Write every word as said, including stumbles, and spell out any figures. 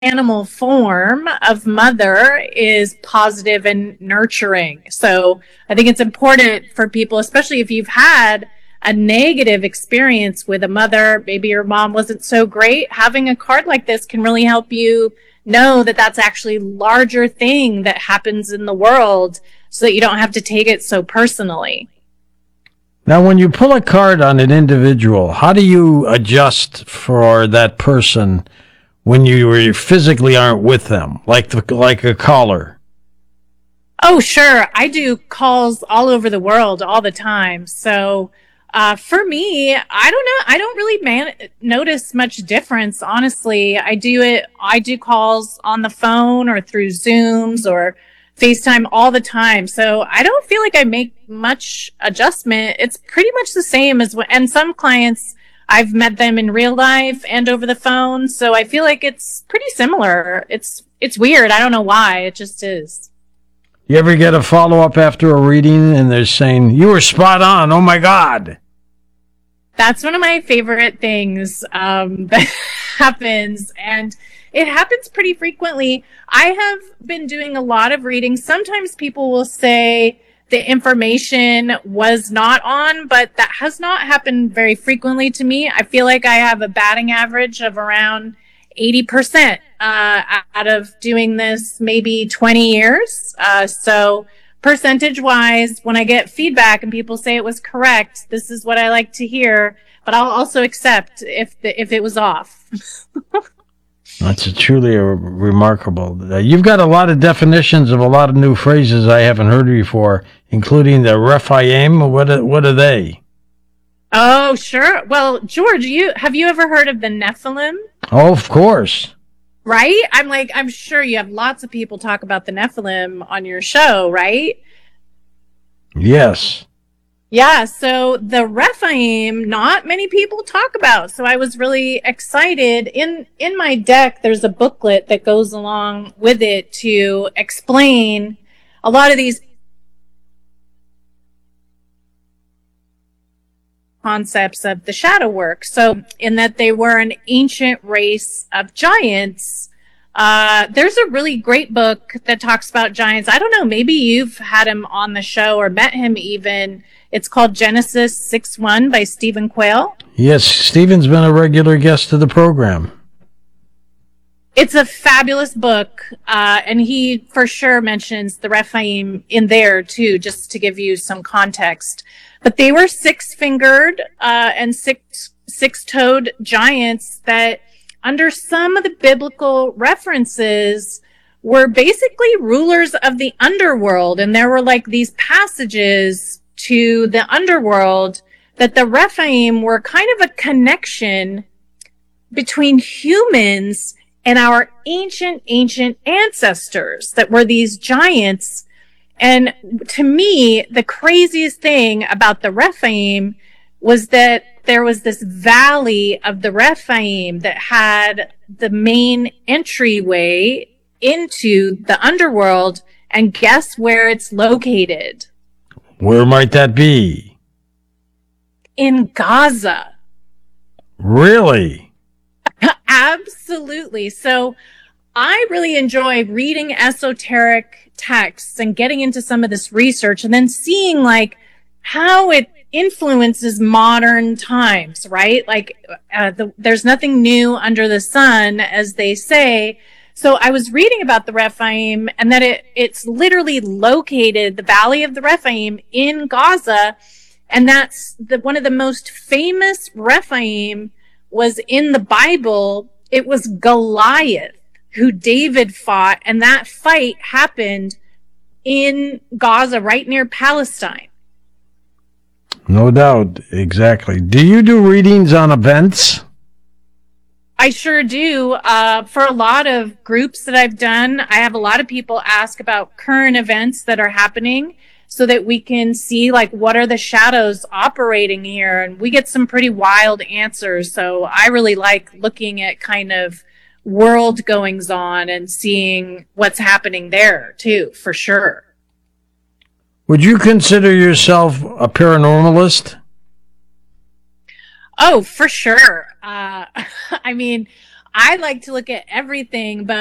animal form of mother is positive and nurturing. So I think it's important for people, especially if you've had a negative experience with a mother, maybe your mom wasn't so great, having a card like this can really help you know that that's actually a larger thing that happens in the world so that you don't have to take it so personally. Now, when you pull a card on an individual, how do you adjust for that person when you physically aren't with them, like the, like a caller? Oh, sure. I do calls all over the world all the time. So uh, for me, I don't know. I don't really man- notice much difference, honestly. I do it. I do calls on the phone or through Zooms or FaceTime all the time. So I don't feel like I make much adjustment. It's pretty much the same as when, and some clients, I've met them in real life and over the phone. So I feel like it's pretty similar. It's, it's weird. I don't know why. It just is. You ever get a follow-up after a reading and they're saying, you were spot on, oh my God? That's one of my favorite things um, that happens, and it happens pretty frequently. I have been doing a lot of readings. Sometimes people will say the information was not on, but that has not happened very frequently to me. I feel like I have a batting average of around eighty percent uh, out of doing this maybe twenty years. Uh, so percentage wise, when I get feedback and people say it was correct, this is what I like to hear, but I'll also accept if the, if it was off. That's a truly a remarkable. Uh, you've got a lot of definitions of a lot of new phrases I haven't heard before, including the Rephaim. What are, what are they? Oh, sure. Well, George, you have you ever heard of the Nephilim? Oh, of course. Right? I'm like, I'm sure you have lots of people talk about the Nephilim on your show, right? Yes. Yeah, so the Rephaim, not many people talk about. So I was really excited. In in my deck, there's a booklet that goes along with it to explain a lot of these concepts of the shadow work. So in that they were an ancient race of giants. Uh, there's a really great book that talks about giants. I don't know, maybe you've had him on the show or met him even. It's called Genesis six one by Stephen Quayle. Yes, Stephen's been a regular guest to the program. It's a fabulous book, uh, and he for sure mentions the Rephaim in there too, just to give you some context. But they were six-fingered uh, and six six-toed giants that, under some of the biblical references, were basically rulers of the underworld. And there were like these passages to the underworld that the Rephaim were kind of a connection between humans and our ancient, ancient ancestors that were these giants. And to me, the craziest thing about the Rephaim was that there was this valley of the Rephaim that had the main entryway into the underworld. And guess where it's located? Where might that be? In Gaza. Really? Absolutely. So I really enjoy reading esoteric texts and getting into some of this research and then seeing like how it influences modern times, right? Like uh, the, there's nothing new under the sun, as they say. So I was reading about the Rephaim and that it it's literally located, the Valley of the Rephaim, in Gaza. And that's the, one of the most famous Rephaim was in the Bible. It was Goliath, who David fought, and that fight happened in Gaza, right near Palestine. No doubt, exactly. Do you do readings on events? I sure do. Uh, for a lot of groups that I've done, I have a lot of people ask about current events that are happening so that we can see, like, what are the shadows operating here? And we get some pretty wild answers. So I really like looking at kind of world goings on and seeing what's happening there too, for sure. Would you consider yourself a paranormalist? Oh, for sure. Uh, I mean, I like to look at everything, but